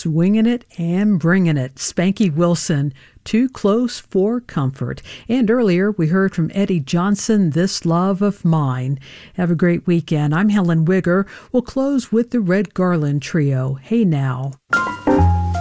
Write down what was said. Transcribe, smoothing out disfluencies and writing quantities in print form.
Swinging It and Bringing It, Spanky Wilson, Too Close for Comfort. And earlier we heard from Eddie Johnson, This Love of Mine. Have a great weekend. I'm Helen Wigger. We'll close with the Red Garland Trio, Hey Now.